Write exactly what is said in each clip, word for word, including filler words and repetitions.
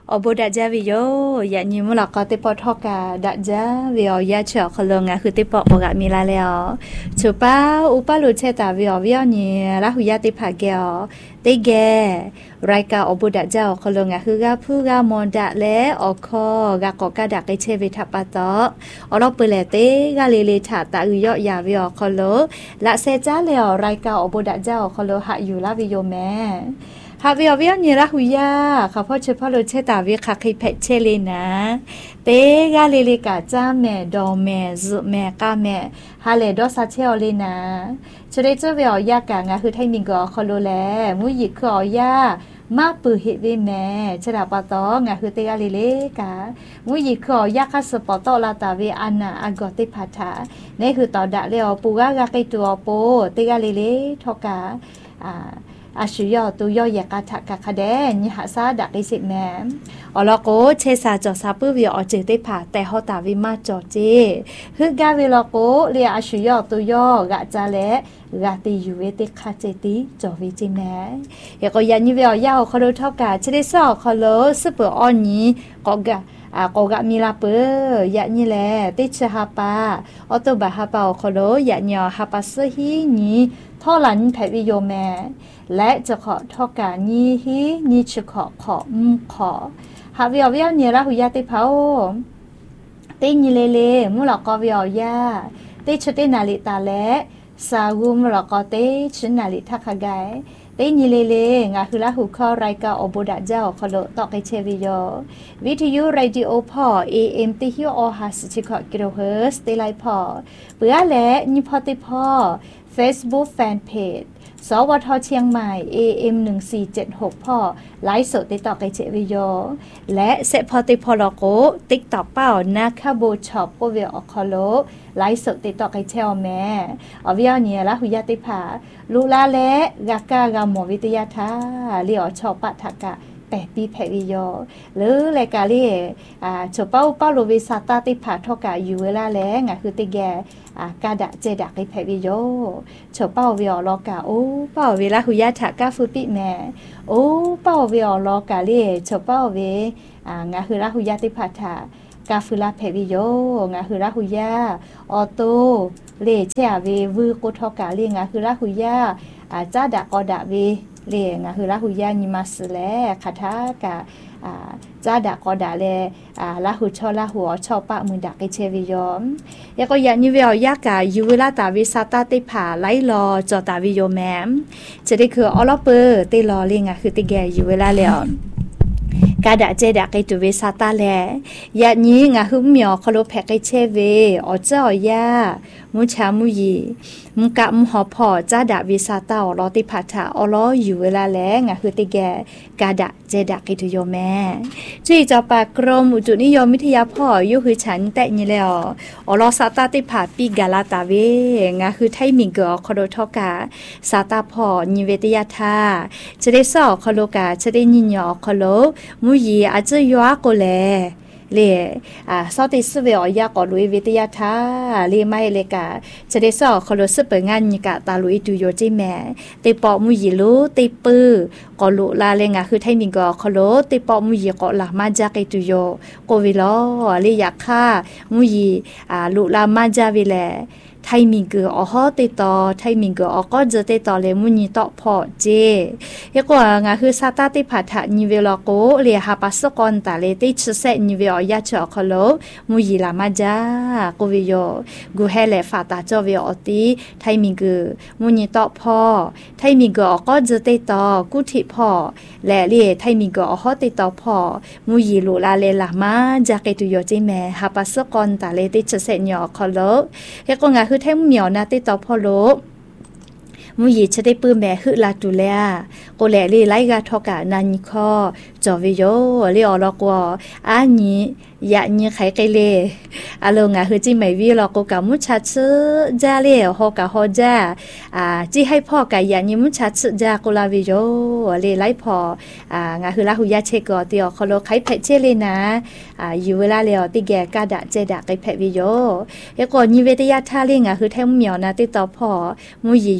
Obo daja viyo ya ni mula ka te potoka daja viyo ya cho kholonga khu te po boga mila leo chupa upa lu cheta viyo viyo ni la hu ya te phageo te ge raika obo daja kholonga khu ga phu ga monda le okho ga ko ka da ke che vi thapato olo pule te ga le le tha ta yu yo ya viyo kholo la se cha leo raika obo daja kholo ha yu la viyo meฮาวิอวิอนี่ละหุยาค่ะพ่อเฉพาะเลยเชตาวิค่ะคิเพเชเลนะเตกาเลเลกาจ้าแม่ดอแม่ซุแม่กาแม่ฮาเลดอซาเชอเลนะจะได้เจอวิอยากางาคือไทมิงก็คอโลแลมุยิคืออยามาปือเฮเวแม่ชดาปะตองาคือเตกาเลเลกามุยิคืออยาคัสปอตอลาตาเวอานาอากอติพัทานี่คือตอดะเลอปูกากาไกตัวโปเตกาเลเลทอกาอ่าอาชุยอตุยอยากาทักกะคะแดนิหาซาดักอิสิแมมอลโกเชซาจอซาปื้อวิออเจติผาแต่ฮอตาวิมาจอเจฮึกาวิลโกเลียอาชุยอตุยอกะจาเลกาติยูเวติคาเจติจอวิจิแมยก็ยันยิวิอยาคอโลทอกาเชเดซอคอโลซุปเปอร์ออนีกอกะอ่ากอกะมีลาเปอยะนี่แลติชฮาปาออโตบะฮาปาคอโลยะญอฮาปาซฮีนีท่อหลันแผวิโยแมและจะขอทอกานีฮีนีชขอขอมขอหาวิอวิอเนี่ยละหุยาติเผาติญิเลเลมุลกอวิอยาติชตินาลิตาและสาวุมุลกอติชินาลิทักขะไกติญิเลเลงาคือละหุคอรายกาอโบดะเจ้าขอโลตอกไอเชวิโยวิทยุเรดิโอพอ เอ เอ็ม ติฮิโอฮาสชิคอกิโลเฮิร์ตติไลพอเปือและนิพอติพอFacebook Fanpage สวทเชียงใหม่ เอ เอ็ม หนึ่งสี่เจ็ดหก พ่อไลฟ์สดติดต่อไกเจวิโยและเซพอติพอลโกติ๊กต็อกเป้านาคาโบช็อปโกเวอคอโลไลฟ์สดติดต่อไกเชลแม่อวิอเนี่ยละหุยาติภาลูลาและกากากาหมอวิทยาทาเลียวชอบปะทากะแปดปีแผวิโยหรือรายการเรียอ่าชเป้าเป้าโลวิซาตาติผาทอกาอยู่เวลาแล้วงะคือติแกอ่ากาดะเจดักไอแผวิโยชเป้าวิอลอกาโอ้เป้าเวลาหุยาทากาฟุปิแม่โอ้เป้าวิอลอกาเรียชเป้าเวอ่างะคือละหุยาติผาทากาฟุลาแผวิโยงะคือละหุยาออโตเลเชอเววือโกทอกาเรียงะคือละหุยาอ่าจาดะกอดะเวเรียงะคือละหุยานิมัสแลคาทากะอ่าจาดะกอดะเลอ่าละหุชอละหัวชอปะมือดักไอเชวิยอมยะก็ยานิเวอยากะยูเวลาตาวิซาตาติผาไลรอจอตาวิโยแมมจะได้คือออลเปอร์ติรอเรียงะคือติแกยูเวลาแล้วกาดะเจดะไกตุเวซาตาแลยะนี้งะหึมหมอคโลแพกไกเชเวออเจ้ายามุชามุยีมุกะมุหอพอจาดะวิซาตาอลอติพัทธาอลออยู่เวลาแลงะคือติแกกาดะเจดะไกตุโยแม่จุยจอปากรมอุตุนิยมวิทยาพ่อยุคือฉันแตะนี่แล้วอลอซาตาติผาปีกาลาตาเวงะคือไทมิงกอคโดทอกาซาตาพ่อนิเวตยาทาจะได้สอคโลกาจะได้ยินยอคโลมุยีอาจจะยัวก็แลเลอ่าสอติสเวอยากอลุยวิทยาทาเลไม่เลกาจะได้สอคโลสเปงานนิกะตาลุยตุโยจิแม่ติปอมุยีลุติปือกอลุลาเลงะคือไทมิงกอคโลติปอมุยีกอละมาจากไอตุโยโกวิลอเลยาคามุยีอ่าลุลามาจาวิแลไทมิงกืออฮอติตอไทมิงกืออก็จะติตอเลมุนีตอพอเจยกว่างะคือซาตาติผัทะนิเวลโกเลียฮาปัสกอนตาเลติชเซนิเวอยาชอคโลมุยีลามาจากูวิโยกูเฮเลฟาตาจอเวอติไทมิงกือมุนีตอพอไทมิงกืออก็จะติตอกุทิพอและเลียไทมิงกืออฮอติตอพอมุยีลุลาเลลามาจากตุโยจิแมฮาปัสกอนตาเลติชเซญอคโลยกว่างะคือแท่งเหมียวนาติตอพอโลมุยีจะได้ปื้มแม่ฮึลาตุเลาโกแลลีไลกาทอกานันคอจอวิโยลีออลอกวอานี้ยะนี้ไขไกเลอาลงะคือจิไม่วิลอกกะมุชัดซึจาเลฮอกะฮอจาอ่าจิให้พ่อกะยะนี้มุชัดซึจากุลาวิโยลีไลพออ่างะคือลาหุยาเชกอติอคโลไขเพเชเลนะอ่าอยู่เวลาเลอติแกกาดะเจดะไกเพวิโยยะกอนิเวตยาทาเลงะคือแท้เหมียวนะติตอพอมุยียอกไกเว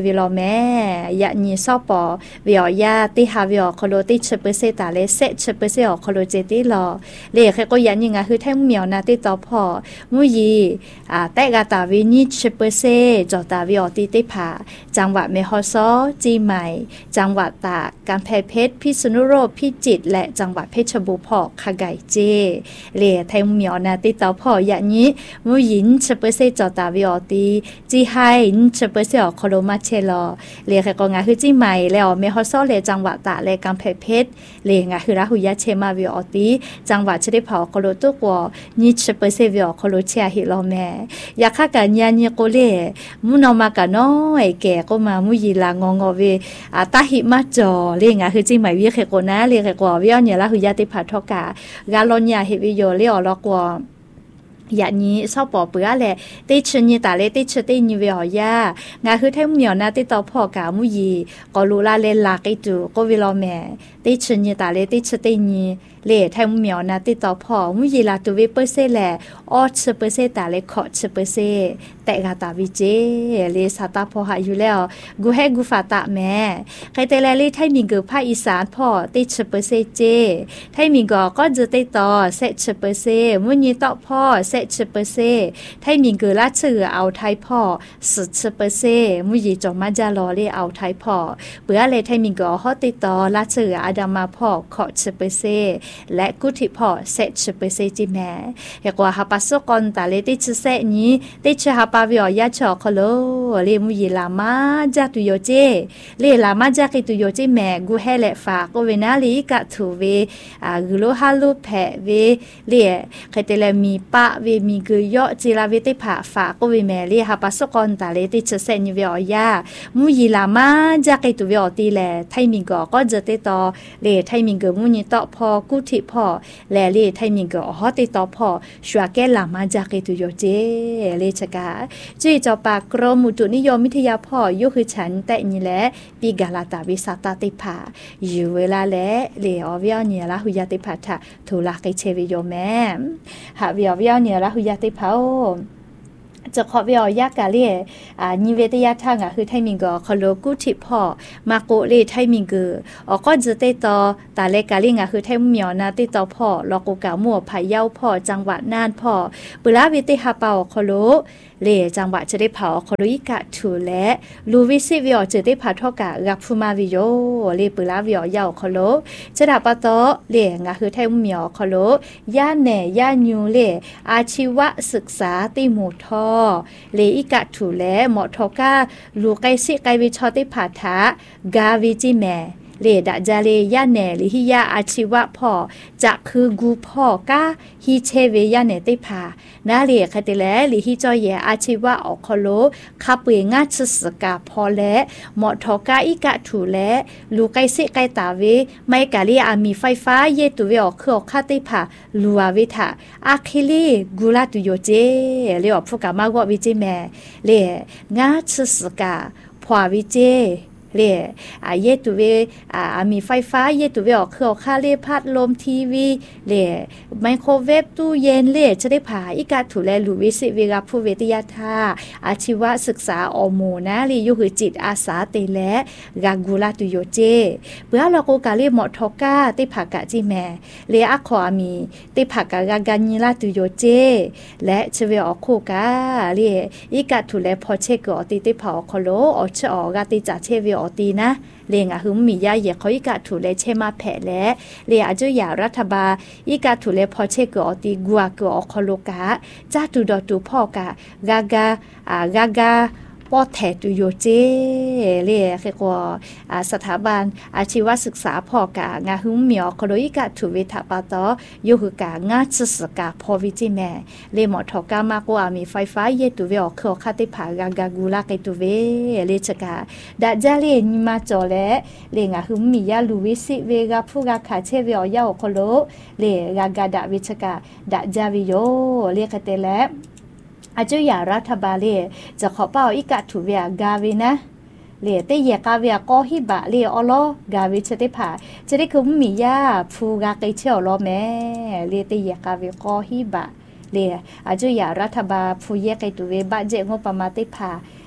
วิลอแม่ยะนีซอปอวิอยาติฮาวิอคโลติเชเปเซตาเลเซเชเปเซอคโลเจติลอเลเคก็ยันยังไงคือแท่งเหมียวนาติตอพอมุยีอ่าแต่กาตาวินิเชเปเซจอตาวิอติติผาจังหวัดเมฮอซอจีใหม่จังหวัดตากกำแพงเพชรพิษณุโลกพิจิตรและจังหวัดเพชรบูรณ์พอขไก่เจเลแท่งเหมียวนาติตอพอยันนี้มุยินเชเปเซจอตาวิอติจีไฮเชเปเซอคโลมาเชลอเลเคก็งาคือจีใหม่แล้วเมฮอซอเลจังหวัดตากและกำแพงเพชรเลงาคือราหุยะเชมาวิอติจังหวัดเฉลิมเผาโคโลตุกัวนิชเปเซวิอโคโลเชียฮิโลแม่อยากข้ากันยานิโกเล่มุนอมากันน้อยแก่ก็มามุยีลางงอเวอาตาหิมาจอเรียงอ่ะคือจริงไหมวิเคโกนะเรียกว่าวิอเนี่ยละหุยะติผาทอกากาลอนยาเฮวิโยเรียอลอกว่าอย่างนี้ชอบปอเปื้อแหละติดชนีตาเลติดชตินิเวียยางาคือแท่งเหมียวนะติดต่อพ่อกามุยีก็รู้ละเลนลากิจูก็วิลอแม่ติดชนีตาเลติดชตินีเลแท่งเหมียวนะติดต่อพ่อมุยีลาตัวเวเปอร์เซ่แหละออชเปอร์เซ่ตาเลขอชเปอร์เซ่แต่กาตาวิเจเลสาตาพ่อหาอยู่แล้วกูให้กูฝาตะแม่ใครแต่แลลี่ไทยมีเกือภาคอีสานพ่อติดชเปอร์เซ่เจไทยมีก็ก็จะติดต่อเซชเปอร์เซ่มุยีต่อพ่อเซชเปอร์เซ่ไทยมีเกือละชื่อเอาไทยพ่อสุดชเปอร์เซ่มุยีจอมาจาลอเลเอาไทยพ่อเปื้อเลยไทยมีก็ฮอติดต่อละชื่ออาดามาพ่อขอชเปอร์เซ่และกุฏิพ่อเซชเปอร์เซ่จิแม่เฮกว่าฮาปัสกอนตาเลติชเซนี้ติชฮาปาวิอยาชอคโลเลมุยีลามาจาตุโยเจเลลามาจากิตุโยเจแม่กูให้แหละฝากก็เวนาลีกะถูเวอ่ากุโลฮาลูแพเวเลใครแต่ละมีปะเวมีกือยอจิลาเวติผาฝากก็เวแม่เลฮาปัสกอนตาเลติชเซนิวิอยามุยีลามาจากิตุเวอตีแลไทมิงก็ก็จะติต่อเลไทมิงก็มุยีต่อพอกุฏิพ่อแลเลไทมิงก็ฮอติต่อพ่อชัวแกลามาจากิตุโยเจเลชกาจีจอปากกรมอุตุนิยมวิทยาพ่อยุคือฉันแต่นี่แหละปีกาลาตาวิสาตาติผาอยู่เวลาและเลอวิอเนี่ยละหุยาติผาทะทุลากิเชวิโยแม่หาวิอวิอเนี่ยละหุยาติผาจะขอวิอยากกาเลียอ่านิเวศยาทางอ่ะคือไทมิงก็คโลกุติพ่อมาโกเลไทมิงก็อก็จะติดต่อตาเลกาลิงอ่ะคือไทเหมียวนะติดต่อพ่อลอกกามัวพะเยาพ่อจังหวัดน่านพ่อปุระวิติฮาเปาคโลเลจังหวัดจะได้เผาคโลอิกะถูและลูวิซิวิอจะได้ผาทอกะกับฟูมาวิโยเลปุระวิอยาวคโลจะดาปะโตเลงอ่ะคือไทเหมียวคโลย่าแหน่ย่าญูเลอาชีวศึกษาติหมู่ทอเลอิกะถูและหมอทอกาลูไกซิไกวิชอติผาทะกาวิจิแมเลดะจาเลยะแหน่ลิฮิยาอาชีวะพ่อจะคือกูพ่อกาฮิเชเวยะแหน่ติผานาเลคติแลลิฮิจอยแยอาชีวะออคโลคาเปงาชสกาพอและหมอทอกาอิกะถูและลูไกซิไกตาเวไม่กาลีอามีไฟฟ้าเยตุเวออคืออคาติผาลูอาวิทาอาคิลีกูลาตุโยเจเลอฟุกามากววิจิแมเลงาชสกาพอวิเจเลอ่าเยตุเวอ่ามีไฟฟ้าเยตุเวออกเครื่องค่าเลพัดลมทีวีเลไมโครเวฟตู้เย็นเลจะได้ผ่าอีกาถูแลลูวิสิเวกับผู้เวทยาธาอาชีวศึกษาอโมนะลียุคือจิตอาสาเตและกากูลาตุโยเจเพื่อเราโกกาเลหมอทอกาติผากะจิแมเลอะขอมีติผากะกากัญญลาตุโยเจและเชเวออกโคกาเลอีกาถูแลพอเชกอติติผาคโลอชอกาติจาเชเวอตีนะเลงอะหึมมียาเยเขาอีกาถูเลเชมาแผลและเลอาจุยารัฐบาอีกาถูเลพอเชกอตีกัวกอคโลกาจ้าตุดอตุพ่อกากากาอ่ากากาปอแทตุโยเจเลเกว่าสถาบันอาชีวศึกษาพ่อกางาหึมเหมียวคโลอีกาถูเวทาปาตอโยคือกางาชสกาพอวิจิแมเลหมอทอกามากว่ามีไฟฟ้าเยตุเวออกเคอคาติผากากากูลาเกตุเวเลชกาดาจาเลนิมาจอและเลงาหึมมียาลูวิสิเวกาผู้กาคาเชเวอยาโคโลเลกากาดาวิชกาดาจาวิโยเลกเตและอาจุยารัฐบาลเลจะขอเป้าอีกะถูเวียกาวินะเลเตเยกาเวียก็ฮิบะเลอลอกาวิชเตผาจะได้คือมียาฟูกาไกเชอลอแม่เลเตเยกาเวียก็ฮิบะเลอาจุยารัฐบาลฟูเยไกตุเวบะเจงบประมาติผา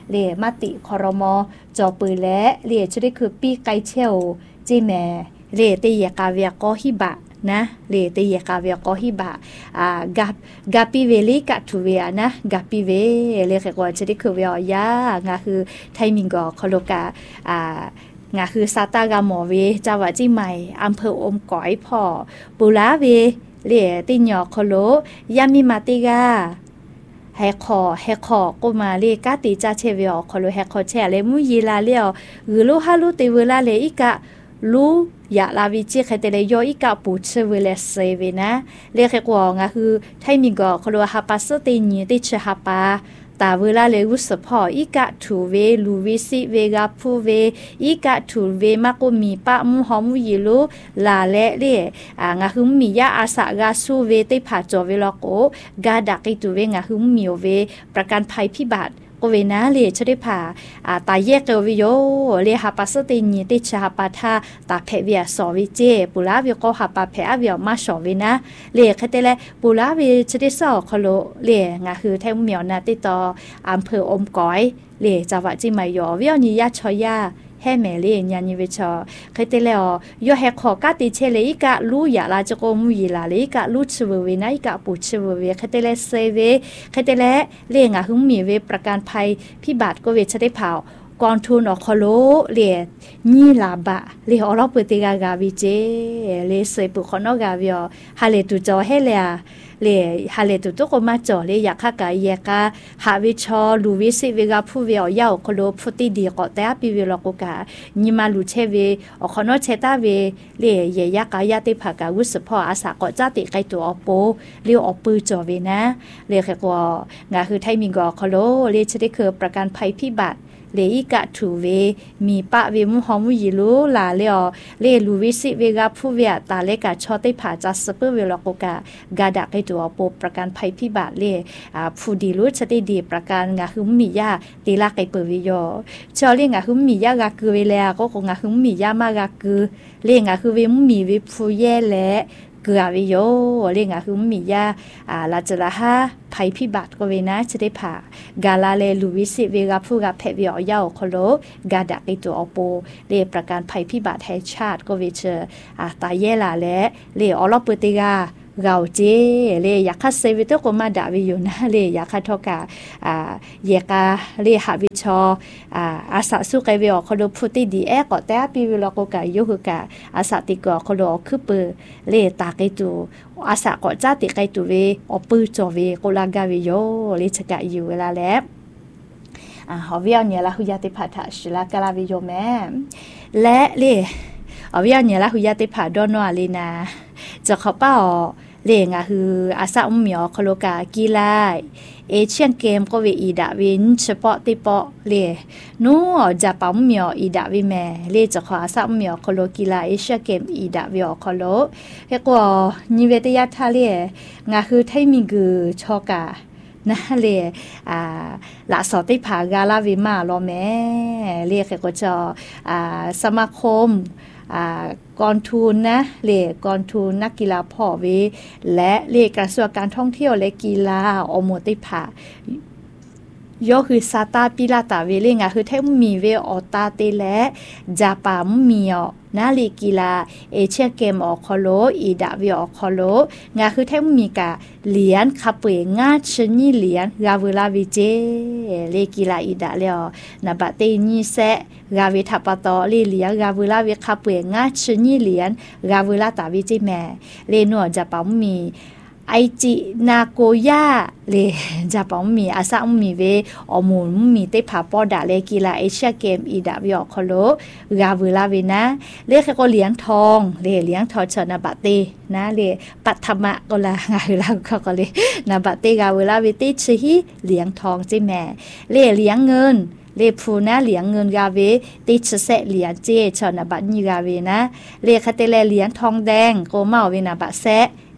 เลมติครมจอปือและเลจะได้คือปีไกเชลจีแม่เลเตยกาเวียก็ฮิบะนะเลเตยกาเวียก็ฮิบะอ่ากับกับปีเวลิกะทูเวียนะกับปีเวเลเกว่าจะได้คือเวียยางาคือไทมิงก็คโลกาอ่างาคือซาตากาหมอเวจาวะจิใหม่อำเภออมก๋อยพ่อปุลาเวเลติญอคโลยามิมาติกาแฮคอแฮคอก็มาเลกาติจาเชเวอคโลแฮคอแชเลมุยีลาเลอหรือโลฮาลุติเวลาเลอีกะลูยาลาวิจิเคเตเลโยอีกะปูเชเวเลเซเวนะเลเกกวงาคือไทมิงก็คโลฮาปัสติญีติเชฮาปาตาเวลาเลวุสพออีกะทูเวลูวิสิเวกาพูเวอีกะทูเวมาโกมีปะมุหอมุยิโลลาเลเลอ่างาฮึมมียาอาสากาสูเวติผาจอเวลโกกาดักอิตูเวงาฮึมมีเวประกันภัยพิบัติก็เวนะเลชได้ผ่าอ่าตาแยกเกวิโยเลหาปัสติญีติชาปาทาตาเพเวียสอวิเจปุลาวิก็หาปาเพอเวียมาสอวินะเลคเตเลปุลาวิชได้สอคโลเลงาคือแทงเหมียวนาติตออำเภออมก๋อยเลจังหวัดจิมายอวิอนิยาชอยาแห่แม่เลญาณิเวชอเคยเตเลอยอแฮขอกาติเชเลอีกะลูยาลาจโกมุยีลาเลอีกะลูชเวเวนะอีกะปูชเวเวเคยเตเลเซเวเคยเตเลเลงะหึมมีเวประกันภัยพิบัติก็เวชได้เผากองทุนอคโลเลญีลาบะเลอรอปติกากาวิเจเลเซปุคอนอกาวิอฮาเลตุจอเฮเลเลฮาเลตุตุกมาจอเลอยากคากาเยกาฮาวิชอลูวิสิเวกาผู้เวียาวคโลพุติดีก็แต่ปิเวลกกาญิมาลูเชเวอคอนอเชตาเวเลเยยากายาติภากาวุสพออาสาก็จาติไกตัวอโปเลออปือจอเวนะเลแค่กว่างาคือไทมิงก็คโลเลจะได้คือประกันภัยพิบัติเลอีกะทูเวมีปะเวมุหอมุยิลูลาเลอเลลูวิสิเวกาผู้เวียตาเลกะชอติผาจัสเปเวลกกากาดักให้ตัวโปประกันภัยพิบัติเลอ่าผู้ดีรู้ชะติดีประกันงาหึมมียาตีลาไกเปวิโยชอเลงาหึมมียากาคือเวลาก็คงงาหึมมียามากาคือเลงาคือเวมุมีเวผู้แย่และเกือวิโยเรียกคือมียาอ่าลาจละฮะภัยพิบัติก็เวนะจะได้ผ่ากาลาเลลูวิสิเวกาผู้กับแพวิออยาโคโลกาดักไอตัวอโปเรียประกันภัยพิบัติแห่งชาติก็เวเชอ่าตายเยลาและเรียออลปติกาเราเจเลอยากคัดเซวิตก็มาด่าวิอยู่นะเลอยากคัดทอกาอ่าเยกาเลหาวิชออ่าอาสาสุไกเวอคโลพุติดีแอก็แต่ปีวิลกกายุกกาอาสาติกอคโลคือเปเลตาไกตูอาสาก็จาติไกตูเวอปือจอเวโกลากาวิโยเลชกะอยู่เวลาแล้วอ่าฮอวิอันเนี่ยละหุยาติภาทาชิลากาลาวิโยแม่และเลอวิอันเนี่ยละหุยาติภาดอนวาลีนาจะเขาเป้าเลงอะคืออาซาอุมเหมียวคโลกากีฬาเอเชียนเกมก็เวอีดาวินเฉพาะติปอเลนู้จะปั๊มเหมียวอีดาวิแม่เลจะขออาซาอุมเหมียวคโลกีฬาเอเชียนเกมอีดาวิอคโลเฮกว่านิเวศยาทะเลงะคือไทมิงือชอกานะเลอ่าละสอติผากาลาวิมาลอแม่เลเฮก็จะอ่าสมาคมอ่ากองทุนนะเลกองทุนนักกีฬาพ่อเวและเลกระทรวงการท่องเที่ยวและกีฬาอโมติผาย่อคือซาตาปิลาตาเวเลงะคือแทมีเวออตาเตและจาปามมีอนาลีกีฬาเอเชียเกมออคโลอีดาวิออคโลงะคือแทมีกะเหรียญคาเปงาชนีเหรียญกาเวลาวิเจเลกีฬาอีดาเลอนาบะเตนีเซกาเวทัปตอเลเหรียญกาเวลาเวคาเปงาชนีเหรียญกาเวลาตาวิเจแม่เลนัวจาปามมีไอจินาโกย่าเลจะปองมีอาซาอุมีเวอมูมีเตผาปอดาเลกีฬาเอเชียเกมอีดาวิอคโลกาเวลาเวนะเลขก็เหรียญทองเลเหรียญทองชนะบะเตนะเลปัทมะก็ละงาเวลาก็ก็เลนะบะเตกาเวลาเวติชิฮิเหรียญทองจิแม่เลเหรียญเงินเลพูนะเหรียญเงินกาเวติชเสเหรียญเจชนะบะญีกาเวนะเลคาเตเลเหรียญทองแดงโกเมาเวนะบะแซ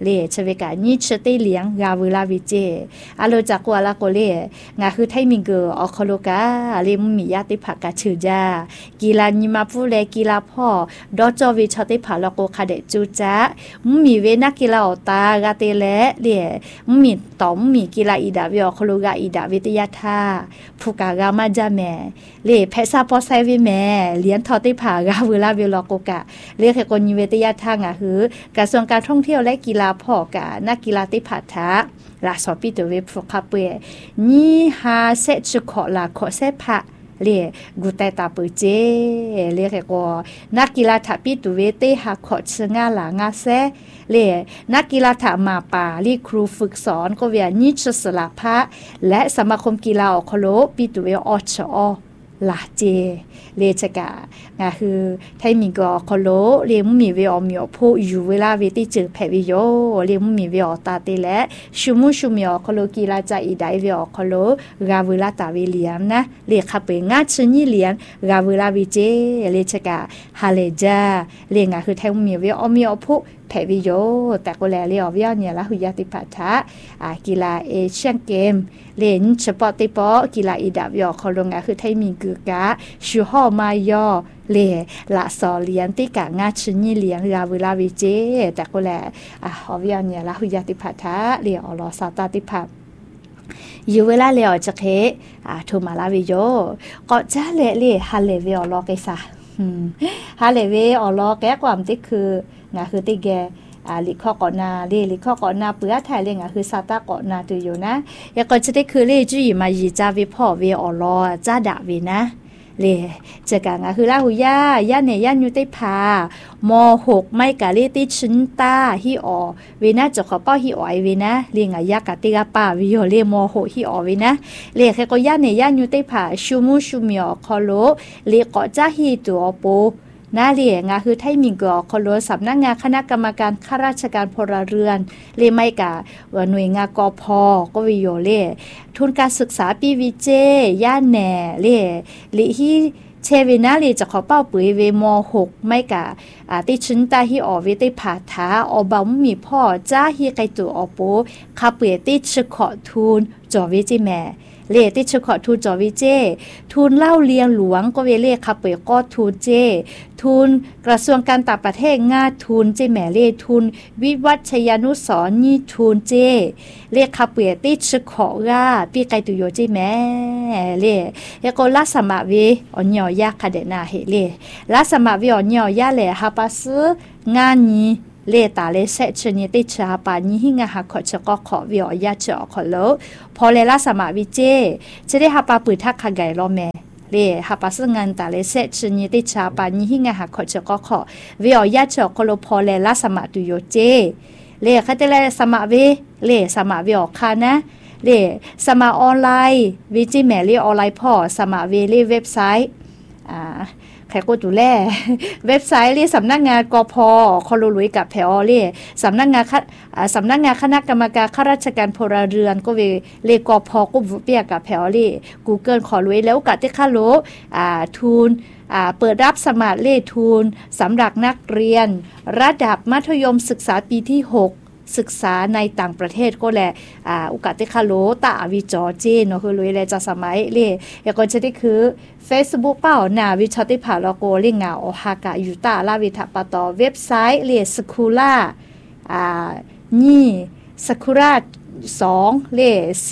เลชเวกานี่ชเตเลียงกาเวลาวิเจอาโลจากกัวลาโกเลงาคือไทมิงเกออคโลกาเลมมียาติผักกาชื่อจากีฬานิมาพูเลกีฬาพ่อดอจอวิชติผาลโกคาเดจูจ้ามีเวนักกีฬาอตากาเตเลเลมีตอมมีกีฬาอีดาวิอคโลกาอีดาวิทยาธาผู้กากามาจาแม่เลเพซาพอไซวิแม่เลี้ยนทอติผากาเวลาวิลโกกะเรียกให้คนมีวิทยาธางะคือกระทรวงการท่องเที่ยวและกีฬาพ่อกะนักกีฬาติผาทะลาสอปิตัวเวฟคาเปนี่ฮาเซจุขอลาขอเซพะเรียกูแต่ตาเปเจเรียกก็นักกีฬาถัปิตุเวเตหาขอชงาหลางาเซเรียนักกีฬาถามาป่าลีครูฝึกสอนก็เวียนิชสลาภะและสมาคมกีฬาอคโลปิตุเวออชอลาเจเลชกะงาคือไทมิงก็คโลเรียมมีเวอมีอโพอยู่เวลาเวติจือแผวิโยเรียมมีเวอตาเตและชุมุชุมีอคโลกีฬาจาอีไดเวอคโลกาเวลาตาเวเลียนนะเรียคาเปงาชนี่เลียนกาเวลาวิเจเลชกะฮาเลจาเรียงาคือไทมีเวอมีอโพแผวิโยแต่ก็แลเรียอวิเนี่ยละหุยาติปัฏฐะอากีฬาเอเชียนเกมเล่นเฉพาะติปอกีฬาอีดาบยอคอลงาคือไทยมีกือกะชูฮอมายอเล่ละสอเลียนติกะงาชนี่เลียนราเวลาวิเจแต่ก็แลอ่ะอวิเนี่ยละหุยาติปัฏฐะเรียอลอซาตาติภะอยู่เวลาเลียวจะเคอ่ะโทมาลาวิโยก็จะเลเลฮัลเลเวอลอไกซะฮัลเลเวอลอแกความติคืองาคือติแกอ่าลิข้อก่อนนาเลลิข้อก่อนนาเปื้อไทยเลงอ่ะคือซาตาก่อนนาตัวอยู่นะยาก็จะได้คือเลจุยมายีจาวิพ่อเวอลอจ้าดาวินะเลจะกางอ่ะคือลาหุยาย่าเนี่ยย่านอยู่ใต้ผามหกไม่กะเลติชินตาฮิออเวนะจะขอป้อฮิออยเวนะเลงอ่ะยากะติกะป้าวิโอเลมหกฮิออเวนะเลแค่ก็ย่าเนี่ยย่านอยู่ใต้ผาชูมูชูมิอคอโลเลก็จ้าฮิตัวโปนาเลียงาคือไทยมิงกอคโลสำนักงานคณะกรรมการข้าราชการพลเรือนเลไม่กะหน่วยงานกพก็วิโยเลทุนการศึกษาปีวิเจย่านแหน่เลลิฮีเชเวนาลีจะขอเป้าปุ๋ยเวมหกไม่กะอ่าติชินตาฮิออเวติผาถาออบามีพ่อจ้าฮิไกตัวอโปคาเปียติชขอทุนจอวิจิแม่เลติชขอทูจอวิเจทุนเล่าเลียงหลวงก็เวเลคาเปยก็ทูเจทุนกระทรวงการต่างประเทศง่าทุนเจแม่เลทุนวิวัฒยานุสรณ์นี่ทุนเจเลคาเปยติชขอราปีไกตุโยเจแม่เลยก็ลาสมาเวอญอยาคาเดนาเฮเลลาสมาเวอญอยาเลฮาปาซงานนี้เลตาเลเซชนิติชาปานิหิงะหะขอชะก็ขอวิอยาจอขอโลพอเลลาสมาวิเจจะได้หาปาปืทักขะไกลอแม่เลหาปาสงันตาเลเซชนิติชาปานิหิงะหะขอชะก็ขอวิอยาจอขอโลพอเลลาสมาตุโยเจเลคาเตเลสมาเวเลสมาวิอคานะเลสมาออนไลน์วิจิแม่เลออนไลน์พอสมาเวเลเว็บไซต์อ่าใครก็ดูแลเว็บไซต์เรียสำนักงานกพคอลุลุยกับแพอเรียสำนักงานสำนักงานคณะกรรมการข้าราชการพลเรือนก็เวเลกพก็บุเปียกับแพอเรีย Google ขอลุยแล้วกัดที่ค่าโลอ่าทุนอ่าเปิดรับสมัครเลทุนสำหรับนักเรียนระดับมัธยมศึกษาปีที่หกศึกษาในต่างประเทศก็แหละอ่าอุกาติคาโลตาวิจอเจเนาะคือลุยแลจะสมัยเลยก็จะได้คือ Facebook เป้าหน้าวิชาติภาโลโกลิงาโอฮากะยูตาลาวิทาปะตอเว็บไซต์เลสคูล่าอ่านี่สคูล่าสองเล c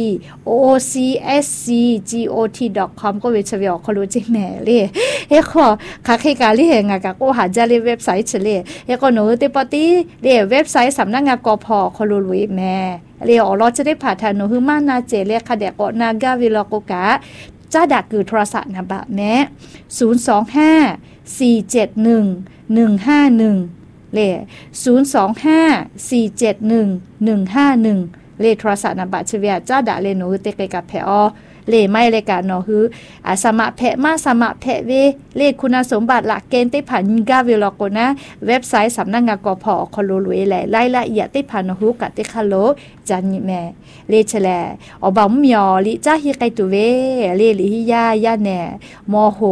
o c s c g o t dot com ก็เว็บไซต์คอลูจิแม่เลเฮขอคาเคกาลิเฮงากะก็หาจาเลเว็บไซต์เฉลเฮก็หนูติปติเลเว็บไซต์สำนักงานกพคอลูลุยแม่เลออจะได้ผ่าทานุฮึมานาเจเลคาเดกนากาวิลโกกะจ้าดักคือโทรศัพท์นะบะแม่ศูนย์ สอง ห้า สี่ เจ็ด หนึ่ง หนึ่ง ห้า หนึ่งเลศูนย์ สอง ห้า สี่ เจ็ด หนึ่ง หนึ่ง ห้า หนึ่งเลโทรศัพท์นำบัตรเชเวียจ้าดาเลนูเตกกับแพอเลไม่เลกาเนาะคืออาสมะแพมาสมะแพเวเลคุณสมบัติหลักเกณฑ์ติผ่านกาวิลโกนะเว็บไซต์สำนักงานกพคอลุลุยแหละรายละเอียดติผ่านฮูกัติคาโลจันนิแม่เลเชแลอบอมยอลิจ้าฮิไกตุเวเลลิฮิยายาแหน่มหก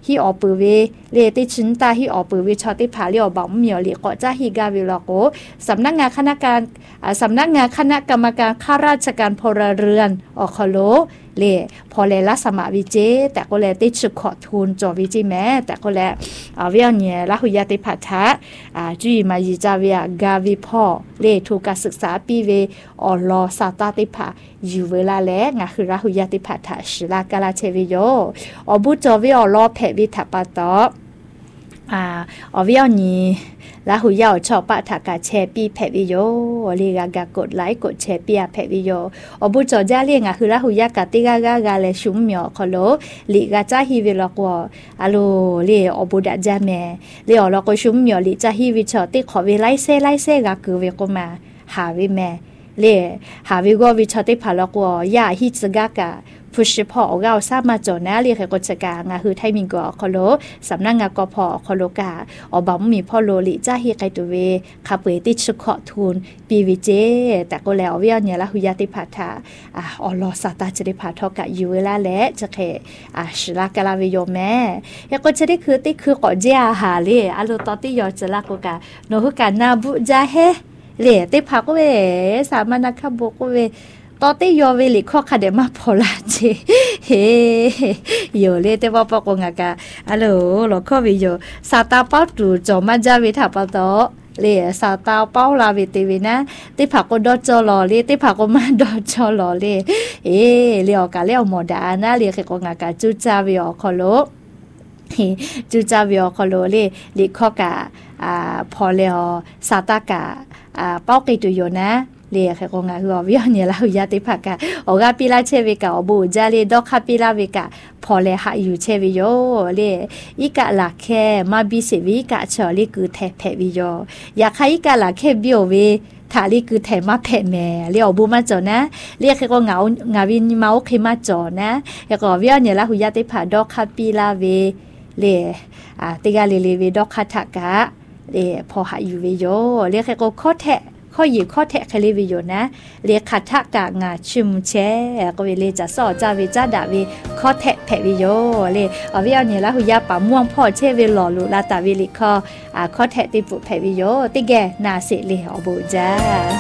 ฮีออปือเวเลติชินตาฮีออปือเวชอติผาเลียวบ่มเหมียวเลก็จ้าฮีกาวิลโกสำนักงานคณะการสำนักงานคณะกรรมการข้าราชการพลเรือนอคโลเลพอเลละสมาวิเจแต่ก็เลติชุขอทุนจอวิจิแม้แต่ก็เลอาเวียเนี่ยละหุยาติพัทะอ่าจุยมายิจาเวียกาวิพ่อเลทุกการศึกษาปีเวอลอซาตาติผาอยู่เวลาแลงะคือละหุยาติพัทะชิลากาลาเชวิโยอบุจอวิอลอเพวิทัปะตออ่าอเวียนี่แล้วหุยาวชอบปะถักกะแชร์ปีแพวิโยลีกากกดไลค์กดแชร์ปีอะแพวิโยอบุจอจ้าเลียงอ่ะคือแล้วหุยากะติกากากาเลชุมเหมียวคอโลลีกาจ้าฮีวิลอกวอะโลลีอบุดะจาแมลีอลอกชุมเหมียวลีจ้าฮีวิชอติขอวิไลเซไลเซกะคือเวกมาหาวิแมเลหาวิโกวิชอติพาลอกวยาฮิจกากะผู้ชิพอเอาเราทราบมาจอนะเรียกกฎกางาคือไทยมิงกอคอโลสำนักงานกพคอโลกาอบัมมีพ่อโลลิจ้าเฮไกตัวเวคาเปติชุขอทุนปีวิเจแต่ก็แล้วเวียเนี่ยละหุยาติพัทธาอ่าอลอสาตาจะได้พาทอกะอยู่เวลาและจะเคอ่าชลากาลาวิโยแม่แล้วก็จะได้คือติคือก่อเจียหาเลยอาโลตอติยอจะลากกะโนหุกานาบุจาเฮเลติพักเวสามานาคบุกเวตอติยอเวลิข้อคาเดมาพอลาเจเฮโยเลเตว่าปอกงากาอะโลโลข้อวิโยซาตาเป้าตูจอมาจาวิถาปะตอเลซาตาเป้าลาวิติวินะติผักก็ดอจอลอเลติผักก็มาดอจอลอเลเอเลออกาเลอหมอดานะเลเคกงากาจูจาวิออคอโลจูจาวิออคอโลเลลิข้อกาอ่าพอเลอซาตากาอ่าเป้ากิตุโยนะเรียกของงาคือว่าวิญญาณเราอยากติพักกะโอกาปิลาเชวิกะอบูจาเลดอกคาปิลาวิกะพอเลหาอยู่เชวิโยเลอีกะหลักแค่มาบิเสวิกะชอลิคือแทแพวิโยอยากให้อีกะหลักแค่บิโอเวถาลิคือแทมาแพแม่เรียกบูมาจอนะเรียกก็เงางาวินเมาเคมาจอนะแล้วก็วิญญาณเราอยากติพักดอกคาปิลาเวเลอ่าติกาเลเลเวดอกคาทักกะเลพอหาอยู่วิโยเรียกก็ข้อแทข้อหยิบข้อแทะคลิวิโยนะเรียกขัดทักกะงาชุมแชก็เวเลจะสอจาวิจาดาวิข้อแทะแผวิโยเลอวิอันเนี่ยละหุยาปะม่วงพ่อเชเวหล่อลุลาตาวิลิข้ออ่าข้อแทะติปุแผวิโยติแกนาเสเลอบูจา